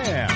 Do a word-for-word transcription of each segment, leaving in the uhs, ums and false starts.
a.m.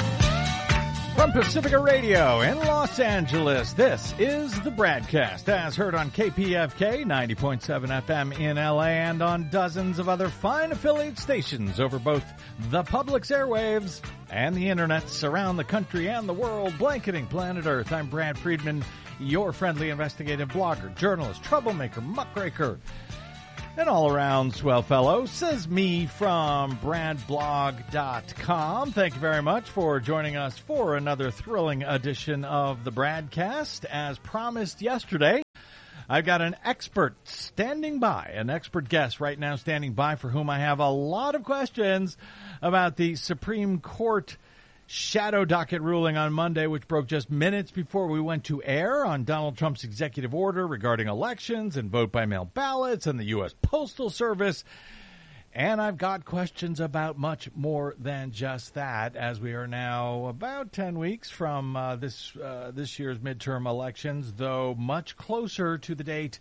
From Pacifica Radio in Los Angeles, this is the BradCast, as heard on K P F K ninety point seven F M in L A and on dozens of other fine affiliate stations over both the public's airwaves and the internets around the country and the world, blanketing planet Earth. I'm Brad Friedman, your friendly investigative blogger, journalist, troublemaker, muckraker, and all-around swell fellow, says me from brad blog dot com. Thank you very much for joining us for another thrilling edition of the BradCast. As promised yesterday, I've got an expert standing by, an expert guest right now standing by for whom I have a lot of questions about the Supreme Court shadow docket ruling on Monday, which broke just minutes before we went to air on Donald Trump's executive order regarding elections and vote-by-mail ballots and the U S Postal Service. And I've got questions about much more than just that, as we are now about ten weeks from uh, this uh, this year's midterm elections, though much closer to the date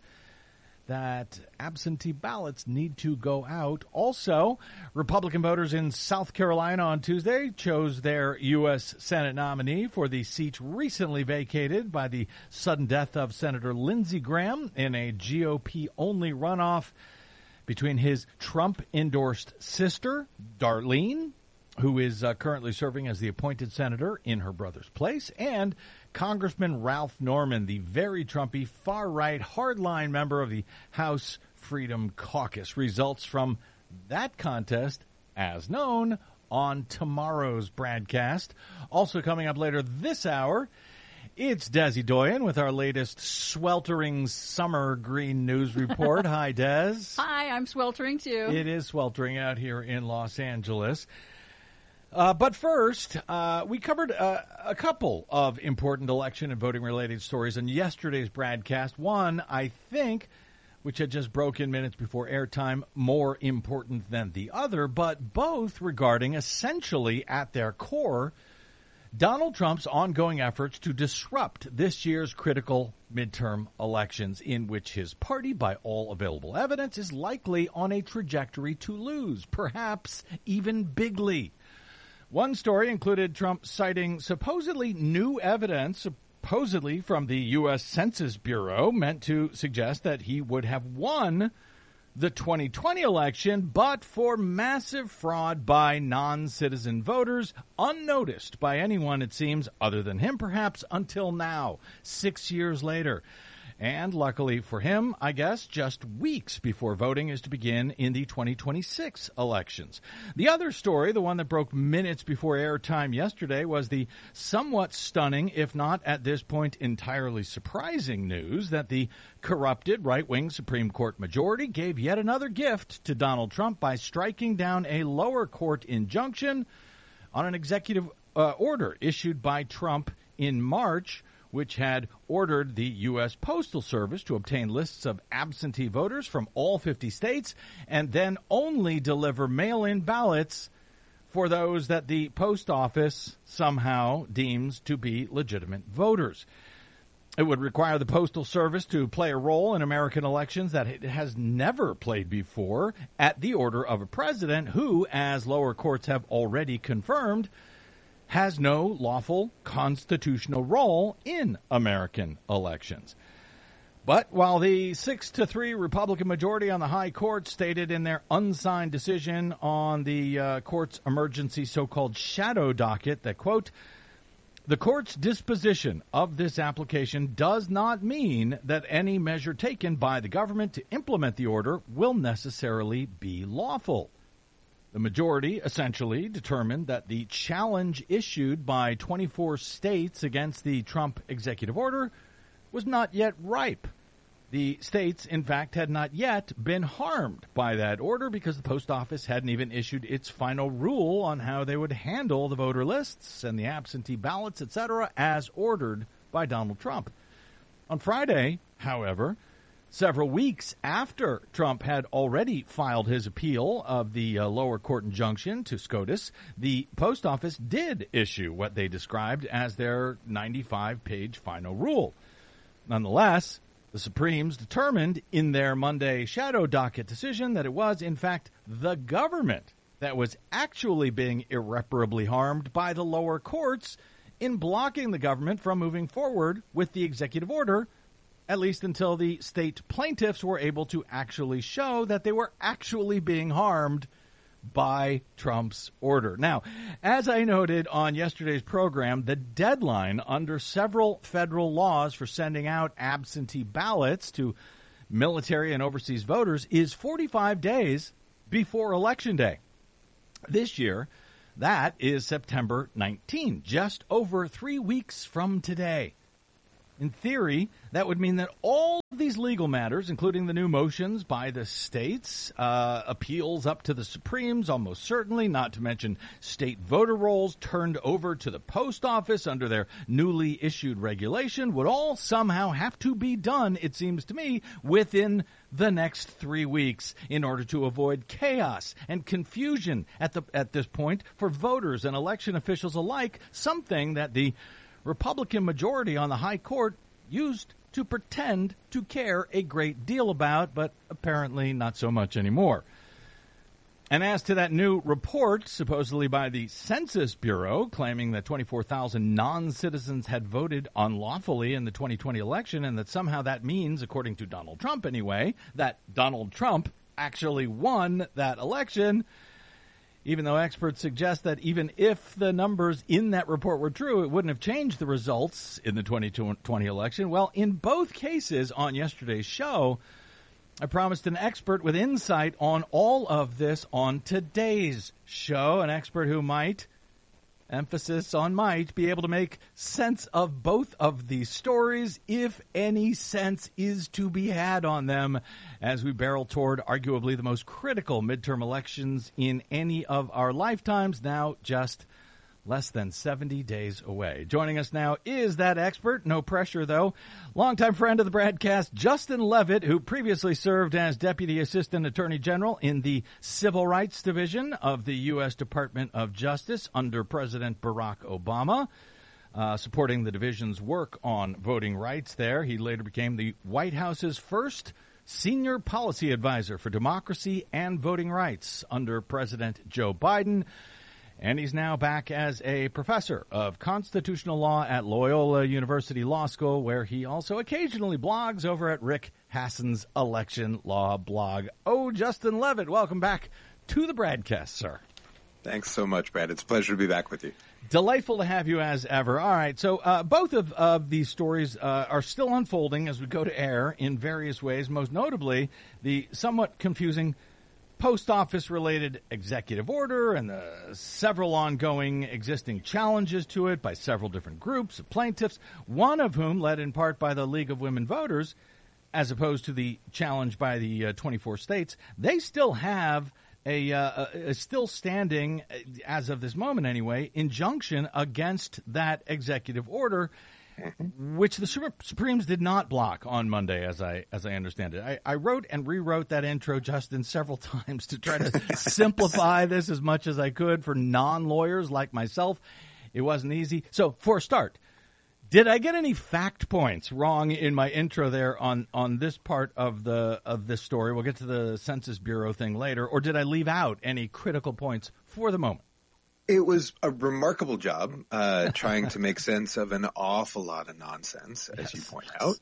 that absentee ballots need to go out. Also, Republican voters in South Carolina on Tuesday chose their U S Senate nominee for the seat recently vacated by the sudden death of Senator Lindsey Graham in a G O P-only runoff between his Trump-endorsed sister, Darlene, who is uh, currently serving as the appointed senator in her brother's place, and Congressman Ralph Norman, the very Trumpy, far-right, hardline member of the House Freedom Caucus. Results from that contest, as known, on tomorrow's BradCast. Also coming up later this hour, it's Desi Doyen with our latest sweltering summer green news report. Hi, Des. Hi, I'm sweltering, too. It is sweltering out here in Los Angeles. Uh, but first, uh, we covered uh, a couple of important election and voting-related stories in yesterday's BradCast. One, I think, which had just broken minutes before airtime, more important than the other, but both regarding essentially at their core Donald Trump's ongoing efforts to disrupt this year's critical midterm elections, in which his party, by all available evidence, is likely on a trajectory to lose, perhaps even bigly. One story included Trump citing supposedly new evidence, supposedly from the U S Census Bureau, meant to suggest that he would have won the twenty twenty election, but for massive fraud by non-citizen voters, unnoticed by anyone, it seems, other than him, perhaps, until now, six years later. And luckily for him, I guess, just weeks before voting is to begin in the twenty twenty-six elections. The other story, the one that broke minutes before airtime yesterday, was the somewhat stunning, if not at this point entirely surprising news that the corrupted right-wing Supreme Court majority gave yet another gift to Donald Trump by striking down a lower court injunction on an executive uh, order issued by Trump in March, which had ordered the U S Postal Service to obtain lists of absentee voters from all fifty states and then only deliver mail-in ballots for those that the post office somehow deems to be legitimate voters. It would require the Postal Service to play a role in American elections that it has never played before at the order of a president who, as lower courts have already confirmed, has no lawful constitutional role in American elections. But while the six to three Republican majority on the high court stated in their unsigned decision on the uh, court's emergency so-called shadow docket that, quote, the court's disposition of this application does not mean that any measure taken by the government to implement the order will necessarily be lawful. The majority essentially determined that the challenge issued by twenty-four states against the Trump executive order was not yet ripe. The states, in fact, had not yet been harmed by that order because the post office hadn't even issued its final rule on how they would handle the voter lists and the absentee ballots, et cetera, as ordered by Donald Trump. On Friday, however, several weeks after Trump had already filed his appeal of the uh, lower court injunction to SCOTUS, the post office did issue what they described as their ninety-five page final rule. Nonetheless, the Supremes determined in their Monday shadow docket decision that it was, in fact, the government that was actually being irreparably harmed by the lower courts in blocking the government from moving forward with the executive order, at least until the state plaintiffs were able to actually show that they were actually being harmed by Trump's order. Now, as I noted on yesterday's program, the deadline under several federal laws for sending out absentee ballots to military and overseas voters is forty-five days before Election Day. This year, that is September nineteenth, just over three weeks from today. In theory, that would mean that all of these legal matters, including the new motions by the states, uh, appeals up to the Supremes, almost certainly, not to mention state voter rolls turned over to the post office under their newly issued regulation, would all somehow have to be done, it seems to me, within the next three weeks in order to avoid chaos and confusion at the at this point for voters and election officials alike, something that the Republican majority on the high court used to pretend to care a great deal about, but apparently not so much anymore. And as to that new report, supposedly by the Census Bureau, claiming that twenty-four thousand non-citizens had voted unlawfully in the twenty twenty election, and that somehow that means, according to Donald Trump anyway, that Donald Trump actually won that election, even though experts suggest that even if the numbers in that report were true, it wouldn't have changed the results in the twenty twenty election. Well, in both cases on yesterday's show, I promised an expert with insight on all of this on today's show, an expert who might, emphasis on might, be able to make sense of both of these stories, if any sense is to be had on them, as we barrel toward arguably the most critical midterm elections in any of our lifetimes, now just less than seventy days away. Joining us now is that expert, no pressure though, longtime friend of the broadcast, Justin Levitt, who previously served as Deputy Assistant Attorney General in the Civil Rights Division of the U S Department of Justice under President Barack Obama, uh, supporting the division's work on voting rights there. He later became the White House's first Senior Policy Advisor for Democracy and Voting Rights under President Joe Biden. And he's now back as a professor of constitutional law at Loyola University Law School, where he also occasionally blogs over at Rick Hassen's Election Law blog. Oh, Justin Levitt, welcome back to the broadcast, sir. Thanks so much, Brad. It's a pleasure to be back with you. Delightful to have you as ever. All right, so uh, both of, of these stories uh, are still unfolding as we go to air in various ways, most notably the somewhat confusing post office-related executive order and the several ongoing existing challenges to it by several different groups of plaintiffs, one of whom led in part by the League of Women Voters, as opposed to the challenge by the uh, twenty-four states. They still have a, uh, a still standing, as of this moment anyway, injunction against that executive order, which the Supremes did not block on Monday, as I as I understand it. I, I wrote and rewrote that intro, Justin, several times to try to simplify this as much as I could for non-lawyers like myself. It wasn't easy. So, for a start, did I get any fact points wrong in my intro there on, on this part of the of this story? We'll get to the Census Bureau thing later. Or did I leave out any critical points for the moment? It was a remarkable job uh, trying to make sense of an awful lot of nonsense, as yes. you point out.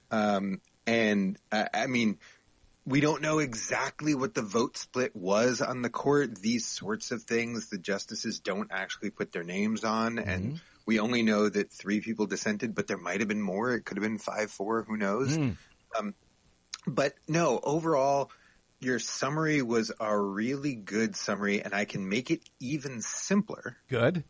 Um, and, uh, I mean, we don't know exactly what the vote split was on the court. These sorts of things the justices don't actually put their names on. Mm-hmm. And we only know that three people dissented, but there might have been more. It could have been five four. Who knows? Mm. Um, but, no, overall – your summary was a really good summary, and I can make it even simpler. Good.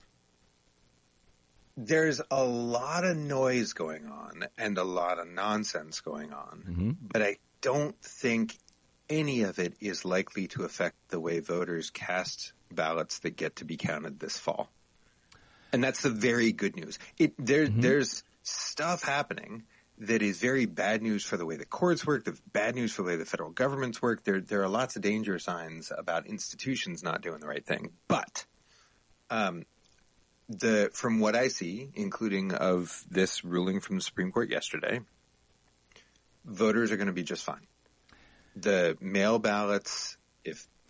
There's a lot of noise going on and a lot of nonsense going on, mm-hmm. but I don't think any of it is likely to affect the way voters cast ballots that get to be counted this fall. And that's the very good news. It there, mm-hmm. There's stuff happening that is very bad news for the way the courts work, the bad news for the way the federal governments work. There, there are lots of danger signs about institutions not doing the right thing. But um, the from what I see, including of this ruling from the Supreme Court yesterday, voters are going to be just fine. The mail ballots, if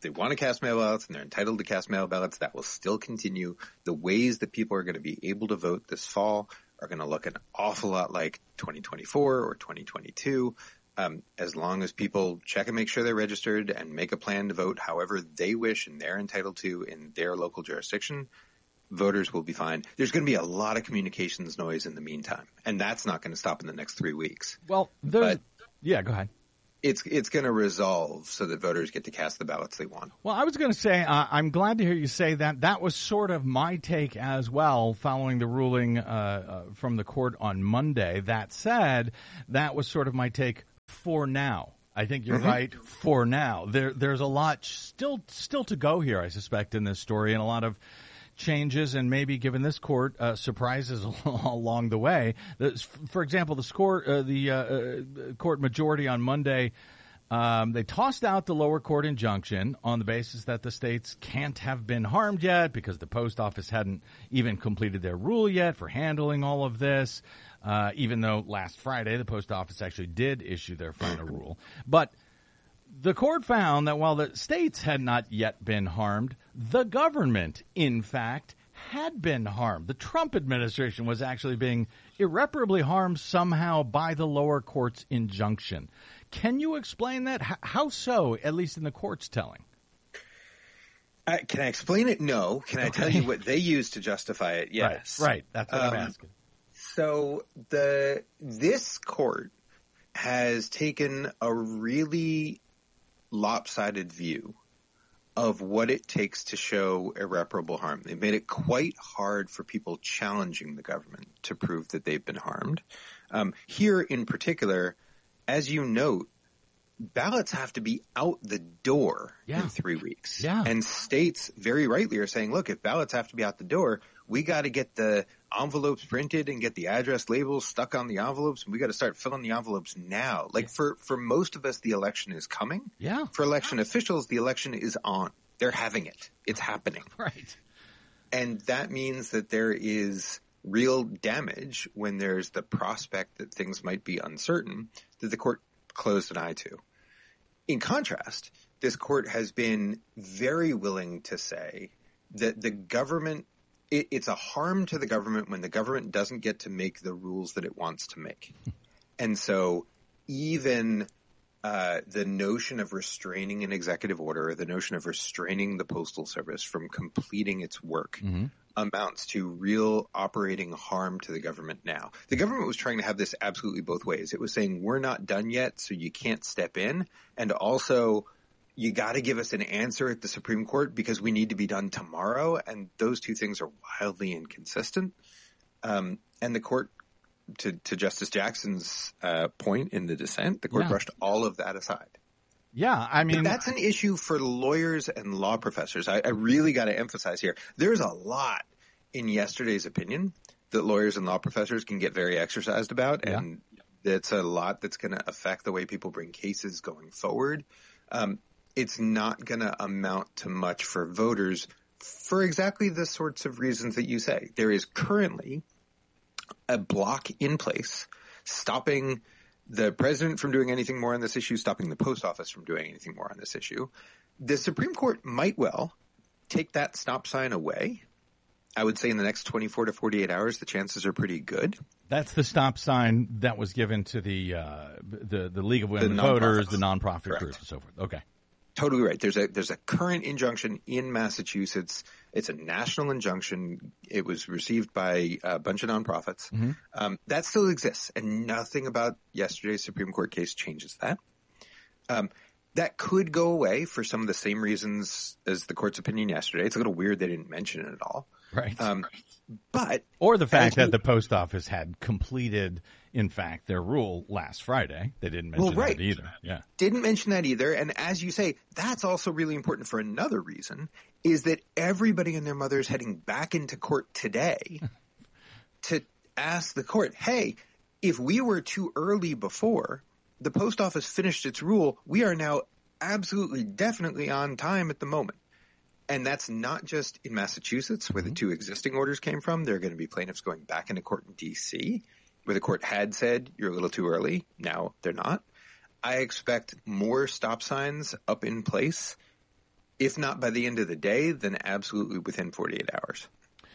they want to cast mail ballots and they're entitled to cast mail ballots, that will still continue. The ways that people are going to be able to vote this fall are going to look an awful lot like twenty twenty-four or twenty twenty-two. Um, as long as people check and make sure they're registered and make a plan to vote however they wish and they're entitled to in their local jurisdiction, voters will be fine. There's going to be a lot of communications noise in the meantime, and that's not going to stop in the next three weeks. Well, there's, yeah, go ahead. It's it's going to resolve so that voters get to cast the ballots they want. Well, I was going to say, uh, I'm glad to hear you say that. That was sort of my take as well, following the ruling uh, uh, from the court on Monday. That said, that was sort of my take for now. I think you're mm-hmm. right for now. There, there's a lot still still to go here, I suspect, in this story, and a lot of changes and maybe, given this court, uh, surprises along the way. For example, the score, uh, the uh, uh, court majority on Monday, um, they tossed out the lower court injunction on the basis that the states can't have been harmed yet because the post office hadn't even completed their rule yet for handling all of this, uh, even though last Friday the post office actually did issue their final rule. But the court found that while the states had not yet been harmed, the government, in fact, had been harmed. The Trump administration was actually being irreparably harmed somehow by the lower court's injunction. Can you explain that? How so, at least in the court's telling? Uh, can I explain it? No. Can I okay. tell you what they used to justify it? Yes. Right, right. That's what um, I'm asking. So the this court has taken a really lopsided view of what it takes to show irreparable harm. They made it quite hard for people challenging the government to prove that they've been harmed. Um, here in particular, as you note, ballots have to be out the door yeah. in three weeks. Yeah. And states very rightly are saying, look, if ballots have to be out the door, we got to get the envelopes printed and get the address labels stuck on the envelopes, and we got to start filling the envelopes now. Like yeah. for, for most of us, the election is coming. Yeah. For election officials, the election is on. They're having it. It's happening. Right. And that means that there is real damage when there's the prospect that things might be uncertain that the court closed an eye to. In contrast, this court has been very willing to say that the government It, it's a harm to the government when the government doesn't get to make the rules that it wants to make. And so even uh, the notion of restraining an executive order, or the notion of restraining the Postal Service from completing its work mm-hmm. amounts to real operating harm to the government now. The government was trying to have this absolutely both ways. It was saying, we're not done yet, so you can't step in. And also, you got to give us an answer at the Supreme Court because we need to be done tomorrow. And those two things are wildly inconsistent. Um, and the court, to, to Justice Jackson's uh, point in the dissent, the court yeah. brushed all of that aside. Yeah, I mean, but that's an issue for lawyers and law professors. I, I really got to emphasize here. There's a lot in yesterday's opinion that lawyers and law professors can get very exercised about. Yeah. And it's a lot that's going to affect the way people bring cases going forward. Um, It's not going to amount to much for voters for exactly the sorts of reasons that you say. There is currently a block in place stopping the president from doing anything more on this issue, stopping the post office from doing anything more on this issue. The Supreme Court might well take that stop sign away. I would say in the next twenty-four to forty-eight hours, the chances are pretty good. That's the stop sign that was given to the uh, the, the League of Women Voters, the nonprofit groups, and so forth. Okay. Totally right. There's a there's a current injunction in Massachusetts. It's a national injunction. It was received by a bunch of nonprofits. Mm-hmm. Um, that still exists, and nothing about yesterday's Supreme Court case changes that. Um, that could go away for some of the same reasons as the court's opinion yesterday. It's a little weird they didn't mention it at all. Right. Um, but or the fact that we, the post office had completed, in fact, their rule last Friday. They didn't mention well, right. that either. Yeah. Didn't mention that either. And as you say, that's also really important for another reason, is that everybody and their mother is heading back into court today to ask the court, hey, if we were too early before, the post office finished its rule, we are now absolutely definitely on time at the moment. And that's not just in Massachusetts, where the two existing orders came from. There are going to be plaintiffs going back into court in D C, where the court had said, you're a little too early. Now they're not. I expect more stop signs up in place If not by the end of the day, then absolutely within forty-eight hours.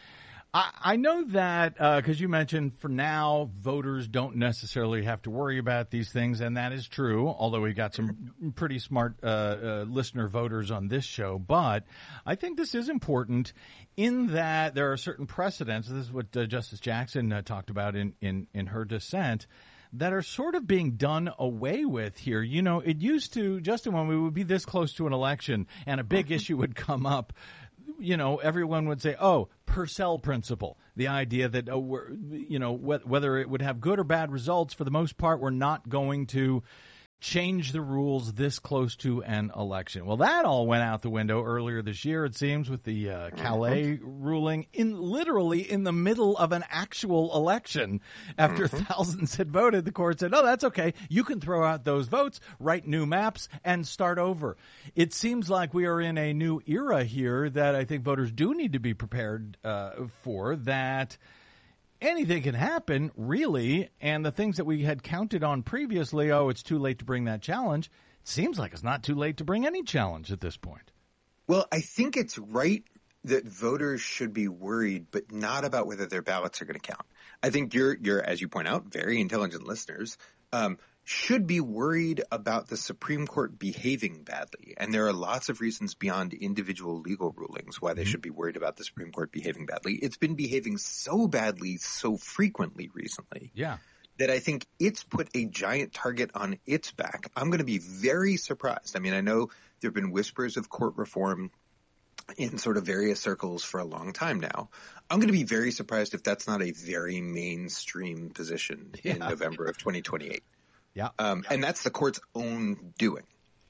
I, I know that because uh, you mentioned for now, voters don't necessarily have to worry about these things, and that is true, although we got some pretty smart uh, uh, listener voters on this show. But I think this is important in that there are certain precedents. This is what uh, Justice Jackson uh, talked about in, in, in her dissent, that are sort of being done away with here. You know, it used to, Justin, when we would be this close to an election and a big issue would come up, you know, everyone would say, oh, Purcell principle, the idea that, oh, we're, you know, wh- whether it would have good or bad results, for the most part, we're not going to change the rules this close to an election. Well, that all went out the window earlier this year, it seems, with the uh, Calais ruling in literally in the middle of an actual election. After mm-hmm. thousands had voted, the court said, oh, that's okay. You can throw out those votes, write new maps, and start over. It seems like we are in a new era here that I think voters do need to be prepared uh, for, that anything can happen, really, and the things that we had counted on previously, oh, it's too late to bring that challenge, it seems like it's not too late to bring any challenge at this point. Well, I think it's right that voters should be worried, but not about whether their ballots are going to count. I think you're, you're, as you point out, very intelligent listeners, um, should be worried about the Supreme Court behaving badly. And there are lots of reasons beyond individual legal rulings why they mm-hmm. should be worried about the Supreme Court behaving badly. It's been behaving so badly so frequently recently yeah. that I think it's put a giant target on its back. I'm going to be very surprised. I mean, I know there have been whispers of court reform in sort of various circles for a long time now. I'm going to be very surprised if that's not a very mainstream position yeah. in November of twenty twenty-eight. Yeah. Um, and that's the court's own doing.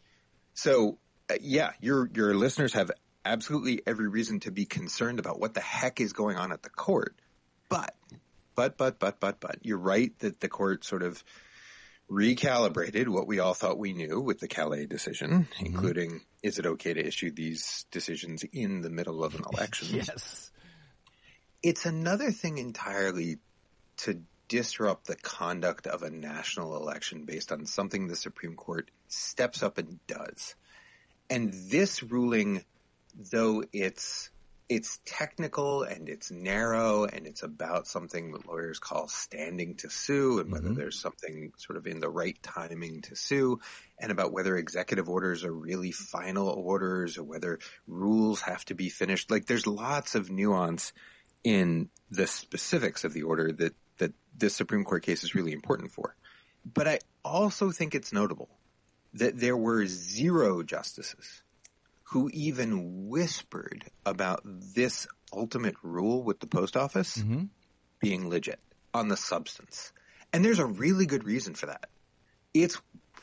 So, uh, yeah, your your listeners have absolutely every reason to be concerned about what the heck is going on at the court. But, but, but, but, but, but, you're right that the court sort of recalibrated what we all thought we knew with the Calais decision, mm-hmm. including, is it okay to issue these decisions in the middle of an election? Yes. It's another thing entirely to disrupt the conduct of a national election based on something the Supreme Court steps up and does. And this ruling, though it's it's technical and it's narrow and it's about something that lawyers call standing to sue and whether mm-hmm. there's something sort of in the right timing to sue, and about whether executive orders are really final orders or whether rules have to be finished. Like, there's lots of nuance in the specifics of the order that that this Supreme Court case is really important for. But I also think it's notable that there were zero justices who even whispered about this ultimate rule with the post office mm-hmm. being legit on the substance. And there's a really good reason for that. It's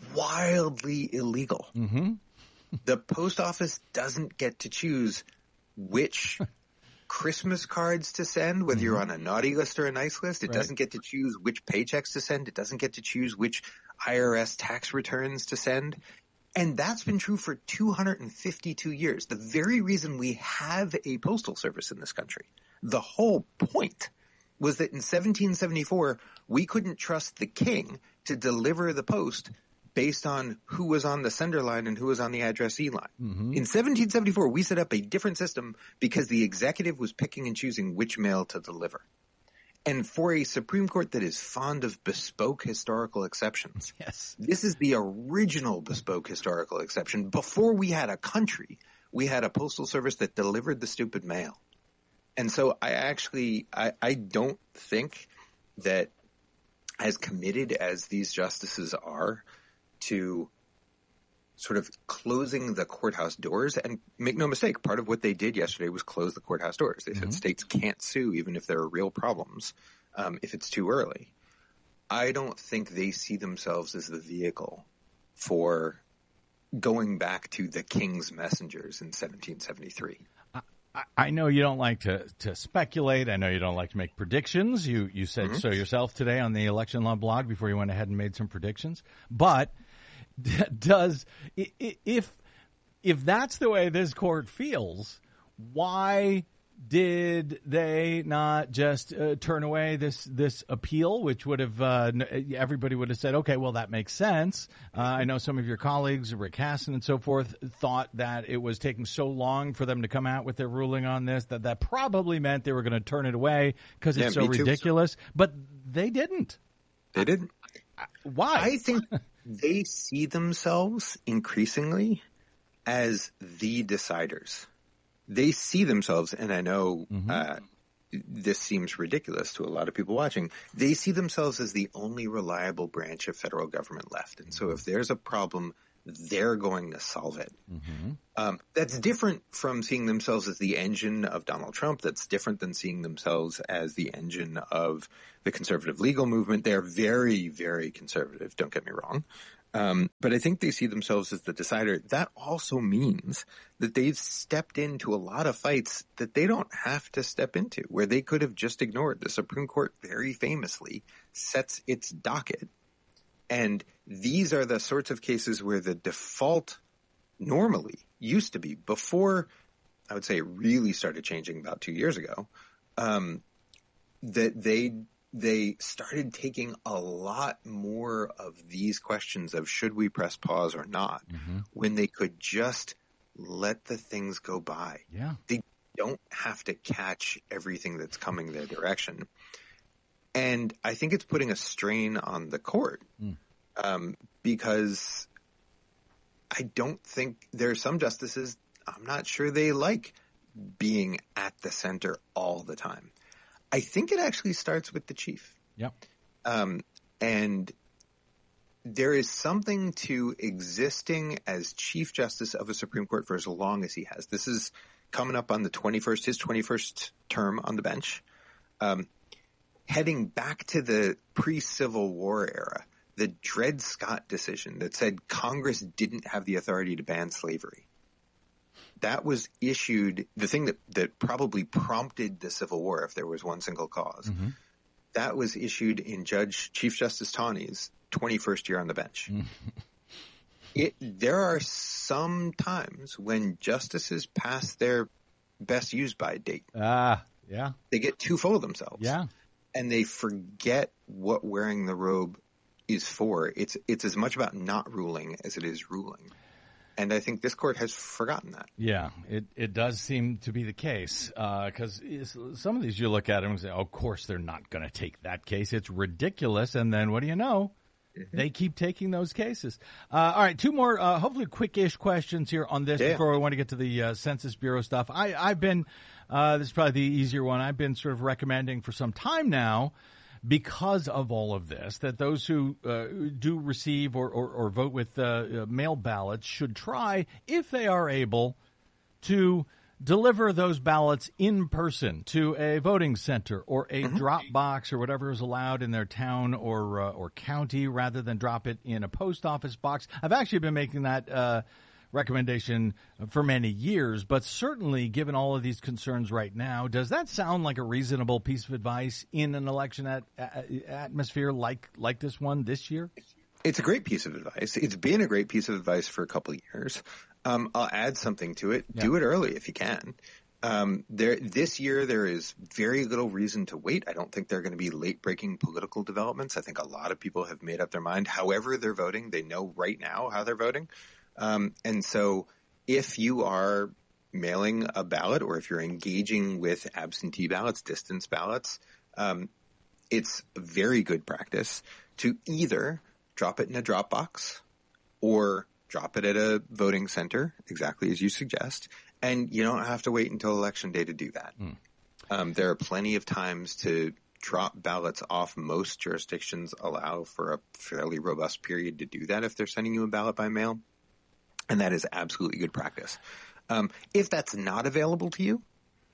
wildly illegal. Mm-hmm. The post office doesn't get to choose which Christmas cards to send, whether mm-hmm. you're on a naughty list or a nice list. It right. doesn't get to choose which paychecks to send. It doesn't get to choose which I R S tax returns to send. And that's been true for two hundred fifty-two years. The very reason we have a postal service in this country, the whole point was that in seventeen seventy-four, we couldn't trust the king to deliver the post based on who was on the sender line and who was on the addressee line. Mm-hmm. In seventeen seventy-four, we set up a different system because the executive was picking and choosing which mail to deliver. And for a Supreme Court that is fond of bespoke historical exceptions, yes. this is the original bespoke historical exception. Before we had a country, we had a postal service that delivered the stupid mail. And so I actually, I, I don't think that as committed as these justices are to sort of closing the courthouse doors, and make no mistake, part of what they did yesterday was close the courthouse doors. They mm-hmm. said states can't sue even if there are real problems um, if it's too early. I don't think they see themselves as the vehicle for going back to the king's messengers in seventeen seventy-three. I know you don't like to, to speculate. I know you don't like to make predictions. You you said mm-hmm. so yourself today on the Election Law blog before you went ahead and made some predictions. But does if if that's the way this court feels, why Did they not just uh, turn away this this appeal, which would have uh, everybody would have said, okay, well, that makes sense. Uh, I know some of your colleagues, Rick Hasson and so forth, thought that it was taking so long for them to come out with their ruling on this that that probably meant they were going to turn it away because it's yeah, so me too. ridiculous. But they didn't. They didn't. Why? I think they see themselves increasingly as the deciders. They see themselves, and I know mm-hmm. uh, this seems ridiculous to a lot of people watching, they see themselves as the only reliable branch of federal government left. And so if there's a problem, they're going to solve it. Mm-hmm. Um, that's different from seeing themselves as the engine of Donald Trump. That's different than seeing themselves as the engine of the conservative legal movement. They're very, very conservative, don't get me wrong. Um, but I think they see themselves as the decider. That also means that they've stepped into a lot of fights that they don't have to step into, where they could have just ignored. The Supreme Court very famously sets its docket. And these are the sorts of cases where the default normally used to be, before I would say it really started changing about two years ago, um, that they they started taking a lot more of these questions of should we press pause or not, mm-hmm. when they could just let the things go by. Yeah. They don't have to catch everything that's coming their direction. And I think it's putting a strain on the court, mm. um, because I don't think there are some justices, I'm not sure they like being at the center all the time. I think it actually starts with the chief. Yep. Um, and there is something to existing as Chief Justice of a Supreme Court for as long as he has. This is coming up on the twenty-first, his twenty-first term on the bench. Um, heading back to the pre-Civil War era, the Dred Scott decision that said Congress didn't have the authority to ban slavery. That was issued, the thing that, that probably prompted the Civil War, if there was one single cause, mm-hmm. that was issued in Judge Chief Justice Taney's twenty-first year on the bench. it, there are some times when justices pass their best used by date. Ah, uh, yeah. They get too full of themselves. Yeah. And they forget what wearing the robe is for. It's, it's as much about not ruling as it is ruling. And I think this court has forgotten that. Yeah, it, it does seem to be the case, because uh, some of these you look at them and say, oh, of course they're not going to take that case. It's ridiculous. And then what do you know? Mm-hmm. They keep taking those cases. Uh, all right, two more uh, hopefully quick-ish questions here on this yeah. before we want to get to the uh, Census Bureau stuff. I, I've been, uh, this is probably the easier one, I've been sort of recommending for some time now, because of all of this, that those who uh, do receive or, or, or vote with uh, uh, mail ballots should try, if they are able, to deliver those ballots in person to a voting center or a mm-hmm. drop box or whatever is allowed in their town or uh, or county, rather than drop it in a post office box. I've actually been making that uh, recommendation for many years, but certainly given all of these concerns right now, does that sound like a reasonable piece of advice in an election at, at, atmosphere like like this one this year? It's a great piece of advice. It's been a great piece of advice for a couple of years. Um, I'll add something to it. Yeah. Do it early if you can. Um, there, this year there is very little reason to wait. I don't think there are going to be late-breaking political developments. I think a lot of people have made up their mind. However they're voting, they know right now how they're voting. Um, and so if you are mailing a ballot or if you're engaging with absentee ballots, distance ballots, um, it's very good practice to either drop it in a drop box or drop it at a voting center, exactly as you suggest. And you don't have to wait until election day to do that. Mm. Um, there are plenty of times to drop ballots off. Most jurisdictions allow for a fairly robust period to do that if they're sending you a ballot by mail. And that is absolutely good practice. Um, if that's not available to you,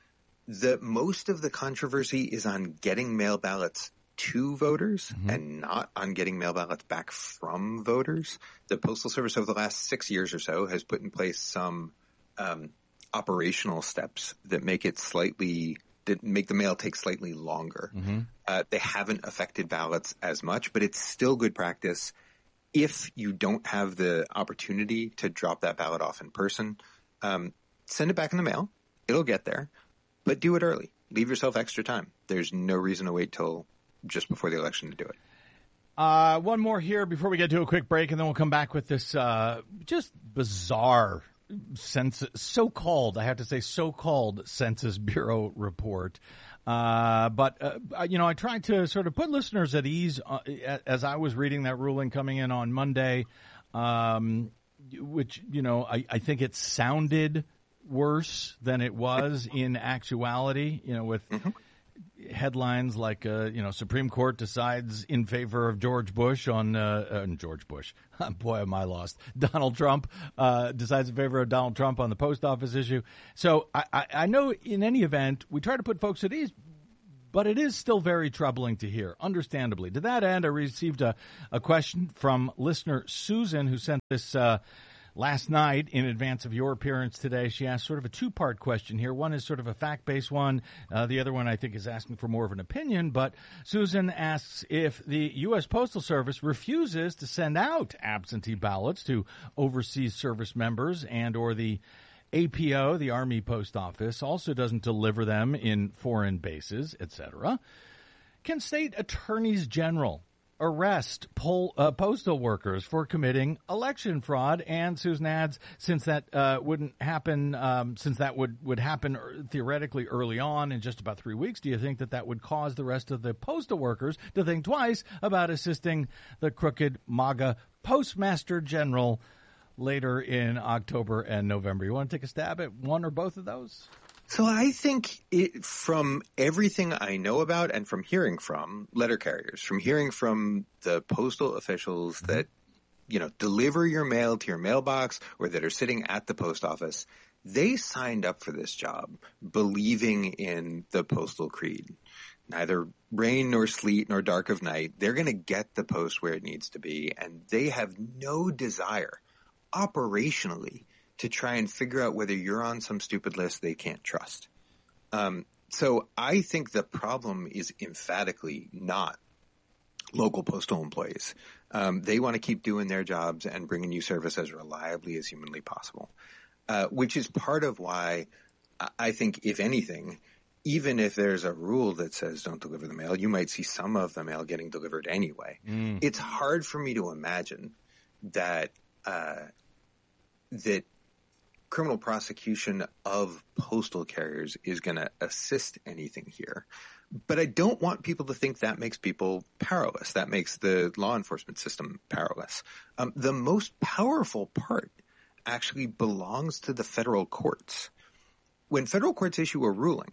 the most of the controversy is on getting mail ballots to voters mm-hmm. and not on getting mail ballots back from voters. The Postal Service over the last six years or so has put in place some um, operational steps that make it slightly that make the mail take slightly longer. Mm-hmm. Uh, they haven't affected ballots as much, but it's still good practice. If you don't have the opportunity to drop that ballot off in person, um, send it back in the mail. It'll get there. but do it early. Leave yourself extra time. There's no reason to wait till just before the election to do it. Uh, one more here before we get to a quick break, and then we'll come back with this uh, just bizarre census, so-called, I have to say, so-called Census Bureau report. Uh, but, uh, you know, I tried to sort of put listeners at ease uh, as I was reading that ruling coming in on Monday, um, which, you know, I, I think it sounded worse than it was in actuality, you know, with mm-hmm. headlines like, uh, you know, Supreme Court decides in favor of George Bush on, uh, uh George Bush, boy, am I lost, Donald Trump, uh, decides in favor of Donald Trump on the post office issue. So I, I, I know in any event, we try to put folks at ease, but it is still very troubling to hear, understandably. To that end, I received a, a question from listener Susan, who sent this, uh, last night, in advance of your appearance today. She asked sort of a two-part question here. One is sort of a fact-based one. Uh, the other one, I think, is asking for more of an opinion. But Susan asks if the U S. Postal Service refuses to send out absentee ballots to overseas service members and or the A P O, the Army Post Office, also doesn't deliver them in foreign bases, et cetera, can state attorneys general arrest poll, uh, postal workers for committing election fraud? And Susan adds, since that uh, wouldn't happen, um, since that would, would happen theoretically early on in just about three weeks, do you think that that would cause the rest of the postal workers to think twice about assisting the crooked MAGA Postmaster General later in October and November? You want to take a stab at one or both of those? So I think it, from everything I know about and from hearing from letter carriers, from hearing from the postal officials that, you know, deliver your mail to your mailbox or that are sitting at the post office, they signed up for this job believing in the postal creed. Neither rain nor sleet nor dark of night, they're going to get the post where it needs to be, and they have no desire operationally to try and figure out whether you're on some stupid list they can't trust. Um, so I think the problem is emphatically not local postal employees. Um, they want to keep doing their jobs and bringing you service as reliably as humanly possible, uh, which is part of why I think, if anything, even if there's a rule that says don't deliver the mail, you might see some of the mail getting delivered anyway. Mm. It's hard for me to imagine that uh, that criminal prosecution of postal carriers is going to assist anything here. But I don't want people to think that makes people powerless. That makes the law enforcement system powerless. Um, the most powerful part actually belongs to the federal courts. When federal courts issue a ruling,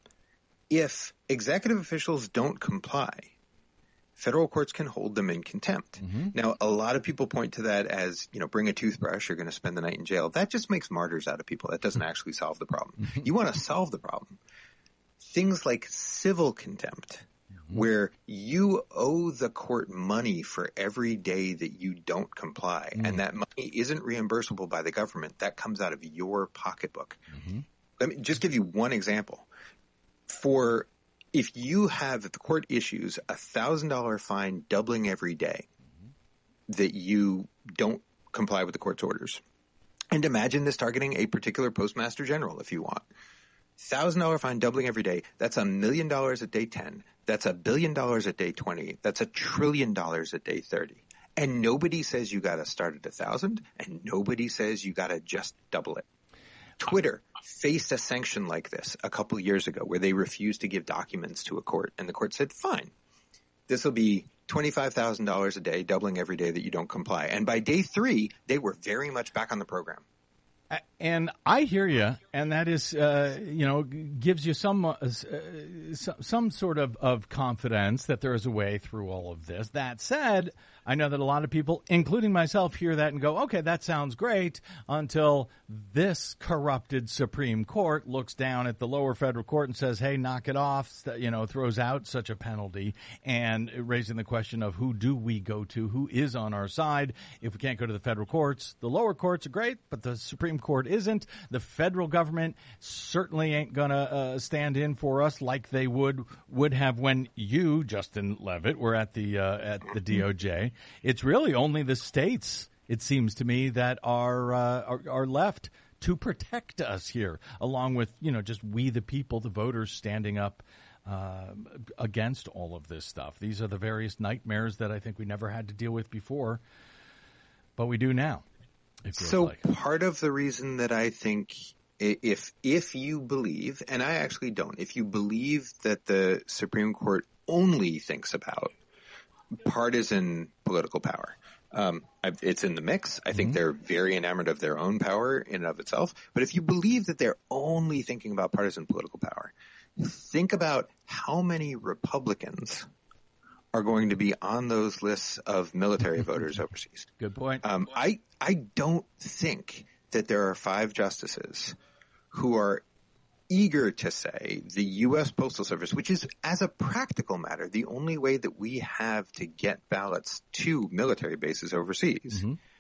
if executive officials don't comply, federal courts can hold them in contempt. Mm-hmm. Now, a lot of people point to that as, you know, bring a toothbrush, you're going to spend the night in jail. That just makes martyrs out of people. That doesn't actually solve the problem. Mm-hmm. You want to solve the problem. Things like civil contempt, mm-hmm. where you owe the court money for every day that you don't comply, mm-hmm. and that money isn't reimbursable by the government. That comes out of your pocketbook. Mm-hmm. Let me just give you one example. For If you have, if the court issues a one thousand dollars fine doubling every day mm-hmm. that you don't comply with the court's orders, and imagine this targeting a particular postmaster general if you want, one thousand dollars fine doubling every day, that's a million dollars at day ten, that's a billion dollars at day twenty, that's a trillion dollars at day thirty. And nobody says you got to start at one thousand, and nobody says you got to just double it. Twitter faced a sanction like this a couple years ago where they refused to give documents to a court, and the court said, fine, this will be twenty-five thousand dollars a day, doubling every day that you don't comply. And by day three, they were very much back on the program. And I hear you, and that is, uh, you know, gives you some uh, some sort of, of confidence that there is a way through all of this. That said, I know that a lot of people, including myself, hear that and go, okay, that sounds great, until this corrupted Supreme Court looks down at the lower federal court and says, hey, knock it off, you know, throws out such a penalty, and raising the question of who do we go to, who is on our side. If we can't go to the federal courts, the lower courts are great, but the Supreme Court isn't. The federal government certainly ain't going to uh, stand in for us like they would would have when you, Justin Levitt, were at the uh, at the D O J. It's really only the states, it seems to me, that are uh, are, are left to protect us here, along with, you know, just we the people, the voters, standing up uh, against all of this stuff. These are the various nightmares that I think we never had to deal with before, but we do now. So like. part of the reason that I think if if you believe, and I actually don't, if you believe that the Supreme Court only thinks about partisan political power, um, it's in the mix. I think mm-hmm. they're very enamored of their own power in and of itself. But if you believe that they're only thinking about partisan political power, think about how many Republicans are going to be on those lists of military voters overseas. Good point. Um, I I don't think that there are five justices who are eager to say the U S Postal Service, which is, as a practical matter, the only way that we have to get ballots to military bases overseas, mm-hmm.